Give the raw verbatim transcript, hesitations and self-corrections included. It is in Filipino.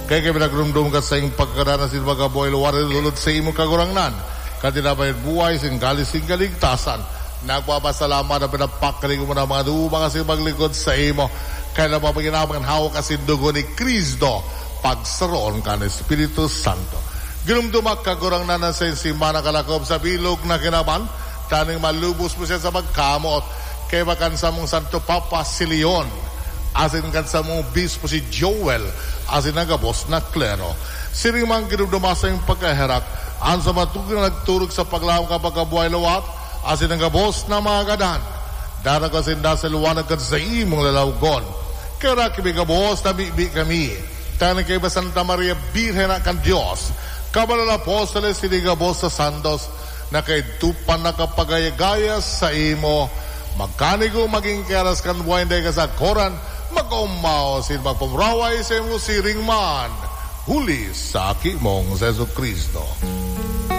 Kaya kaya pinagrumdum ka sa iyong pagkadana sin magaboy luwari lulot sa imo kagurangnan. Katinapay buhay sin galis sin kaligtasan. Nagpapasalamat na pinapakali mo na mga duwa kasi maglingkod sa imo. Kaya na mapaginamangan hawak kasi dugo ni Kristo pagsaroon ka ng Espiritu Santo. Ginumdumak kagurangnan na sa insimana kalakob sa bilog na kinaman. Taning malubos mo siya sa magkamot. Kaya makansa mong Santo Papa si Leon. Asin kansa mong bispo si Joel. Asin nagabos na klero. Sirimang ginumdumasa yung pagkaherak. Ang sa matugin na nagturog sa paglaong kapag kabuhay lawat. Asin nagabos na mga gadan. Dara kasi na sa luwanag ka sa imong lalawgon. Kaya kami kabos na bibi kami. Tanang kay Santa Maria Birhen kan Diyos. Kabalala Apostoles sinigabos sa Santos. Na kay tupan na kapagaya-gaya sa imo. Magkanigo maging keras kan buhay day ka sa koran. Mag-umaw sin magpumraway sa imo siring man. Huli sa akimong Jesu Kristo.